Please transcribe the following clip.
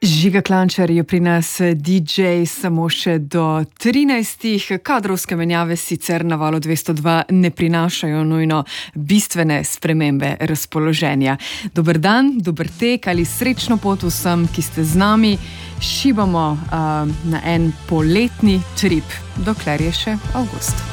Žiga Klančar je pri nas DJ samo še do 13. Kadrovske menjave sicer na Valu 202 ne prinašajo nujno bistvene spremembe razpoloženja. Dober dan, dober tek ali srečno pot vsem, ki ste z nami. Šibamo na en poletni trip, dokler je še avgust.